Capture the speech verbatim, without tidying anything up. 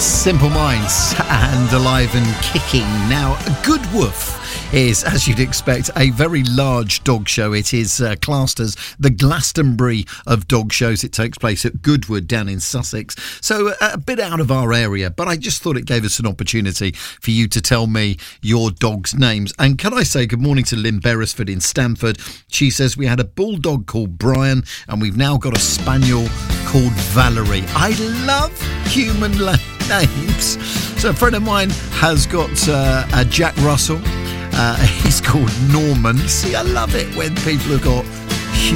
Simple Minds and Alive and Kicking. Now, Goodwoof is, as you'd expect, a very large dog show. It is uh, classed as the Glastonbury of dog shows. It takes place at Goodwood down in Sussex, so uh, a bit out of our area, but I just thought it gave us an opportunity for you to tell me your dog's names. And can I say good morning to Lynn Beresford in Stamford. She says we had a bulldog called Brian and we've now got a spaniel called Valerie. I love human la- names. So a friend of mine has got uh, a Jack Russell. Uh, he's called Norman. See, I love it when people have got